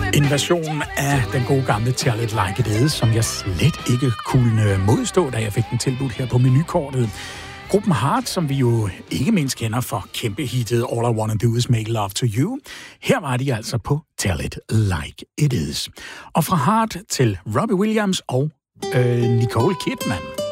En version af den gode gamle Tell It Like It Is, som jeg slet ikke kunne modstå, da jeg fik den tilbudt her på menukortet. Gruppen Heart, som vi jo ikke mindst kender for kæmpe hittet All I Wanna Do Is Make Love To You. Her var de altså på Tell It Like It Is. Og fra Heart til Robbie Williams og Nicole Kidman.